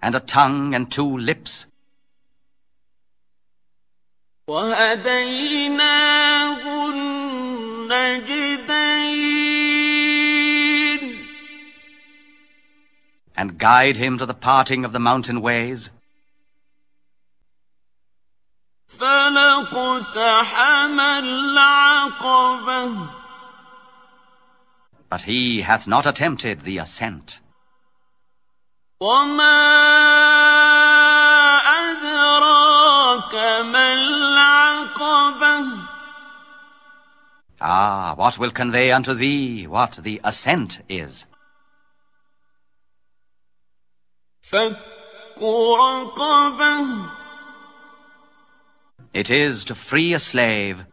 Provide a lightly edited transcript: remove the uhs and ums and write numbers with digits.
and a tongue and 2 lips. وَهَدَيْنَاهُ النَّجْدَيْنِ And guide him to the parting of the mountain ways. فَلَاقْتَحَمَ الْعَقَبَةَ But he hath not attempted the ascent. وَمَا أَدْرَاكَ مَا الْعَقَبَةُ Ah, what will convey unto thee what the ascent is? فَكُّ رَقَبَةٍ It is to free a slave